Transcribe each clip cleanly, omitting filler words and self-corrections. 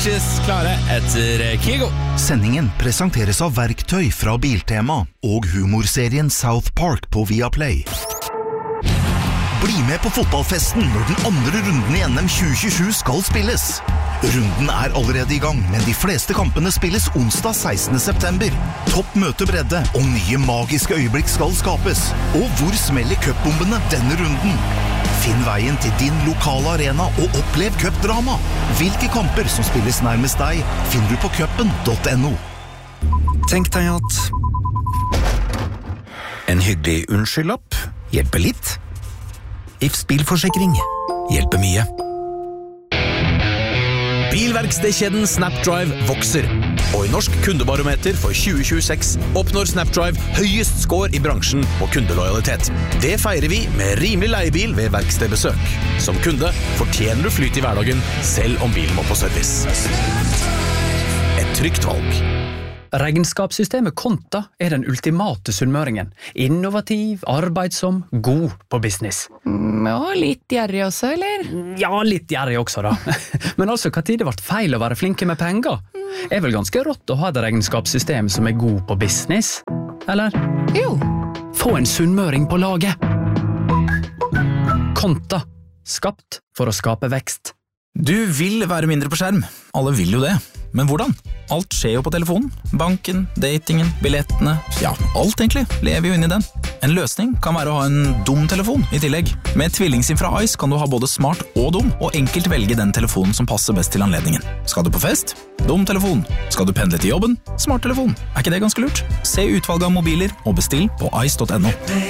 Bitches klare etter Kygo. Sendingen presenteres av verktøy fra Biltema og humorserien South Park på Viaplay. Bli med på fotballfesten når den andre runden i NM 2027 skal spilles. Runden allerede i gang, men de fleste kampene spilles onsdag 16. september. Topp møtebredde og nye magiske øyeblikk skal skapes. Og hvor smeller cupbombene denne runden? Finn veien til din lokale arena og opplev cupdrama. Hvilke kamper som spilles nærmest deg, finner du på cupen.no. Tenk deg at en hyggelig unnskyldlapp hjelper litt. Ifs bilforsikring hjelper mye. Bilverkstedkjeden Snapdrive vokser. Og i Norsk kundebarometer for 2026 oppnår Snapdrive høyest score i bransjen på kundelojalitet. Det feirer vi med rimelig leiebil ved verkstedbesøk. Som kunde fortjener du flyt i hverdagen, selv om bilen må på service. Et trygt valg. Regnskapssystemet Konta den ultimate sunnmøringen. Innovativ, arbeidsom, god på business. Ja, litt gjerrig også, eller? Ja, litt gjerrig også da. Men altså, hva tid det ble feil å være flinke med penger? Vel ganske rått å ha et regnskapssystem som god på business, eller? Jo. Få en sunnmøring på laget. Konta. Skapt for å skape vekst. Du vil være mindre på skjerm. Alle vil jo det. Men hvordan? Alt skjer jo på telefonen. Banken, datingen, billettene. Ja, alt egentlig. Lever jo inn i den. En løsning kan være å ha en dum telefon i tillegg. Med tvillingsim fra Ice kan du ha både smart og dum, og enkelt velge den telefonen som passer best til anledningen. Skal du på fest? Dum telefon. Skal du pendle til jobben? Smart telefon. Ikke det ganske lurt? Se utvalget av mobiler og bestill på ice.no.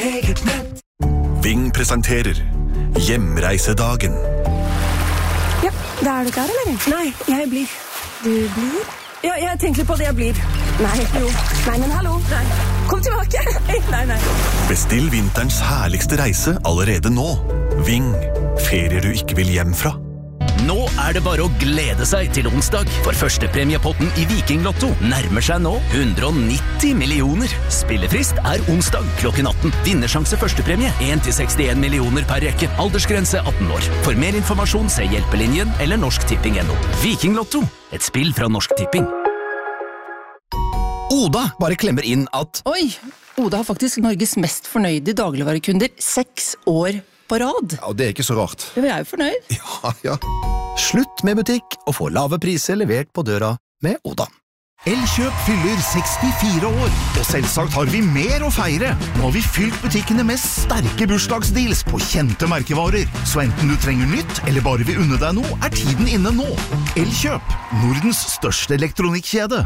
Ving presenterer Hjemreisedagen. Ja, da du klar, eller? Nei, jeg blir. Du blir? Ja, jeg tenker litt på det, jeg blir. Nei, jo. Nei, men hallo. Nei. Kom tilbake. Nei. Bestill vinterens herligste reise allerede nå. Ving. Ferier du ikke vil hjem fra. Nå det bare å glede seg til onsdag, for førstepremiepotten i Viking Lotto nærmer seg nå 190 millioner. Spillefrist onsdag klokken 18. Vinnersjanse førstepremie 1-61 millioner per rekke. Aldersgrense 18 år. For mer informasjon se Hjelpelinjen eller norsktipping.no. Viking Lotto, et spill fra Norsk Tipping. Oda bare klemmer inn at Oi, Oda har faktisk Norges mest fornøyde dagligvarekunder 6 år på rad. Ja, det ikke så rart. Vi jo fornøyd. Ja. Slutt med butikk og få lave priser levert på døra med Oda. Elkjøp fyller 64 år, og selvsagt har vi mer å feire. Nå har vi fylt butikkene med sterke bursdagsdeals på kjente merkevarer. Så enten du trenger nytt, eller bare vil unne deg noe, tiden inne nå. Elkjøp, Nordens største elektronikkjede.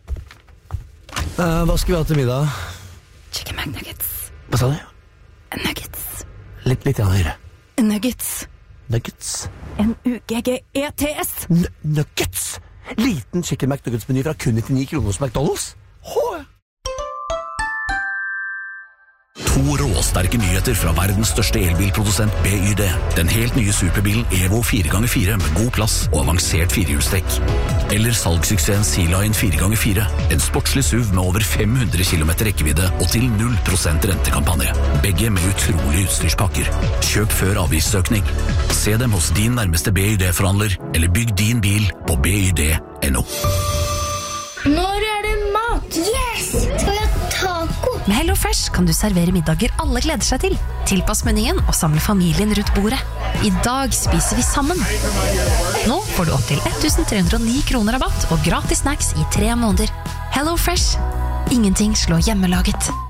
Hva skal vi ha til middag? Chicken McNuggets. Hva sa du? Nuggets. Litt høyere. Nuggets. Nuggets? N-U-G-G-E-T-S. Nuggets? Liten chicken McNuggets-meny fra kun 99 kroner hos McDonald's? To råsterke nyheter fra verdens største elbilprodusent BYD. Den helt nye superbilen Evo 4x4 med god plass og avansert firehjulstrekk. Eller salgssuksessen Sea-Lion 4x4. En sportslig SUV med over 500 km rekkevidde og til 0% rentekampanje. Begge med utrolige utstyrspakker. Kjøp før avgiftsøkning. Se dem hos din nærmeste BYD-forhandler, eller bygg din bil på BYD.no. Når det mat? Yes! Skal vi ha taco? Med HelloFresh kan du servere middager alle gleder seg til. Tilpass menyen og samle familien rundt bordet. I dag spiser vi sammen. Nå får du opp til 1309 kroner rabatt og gratis snacks i 3 måneder. HelloFresh. Ingenting slår hjemmelaget.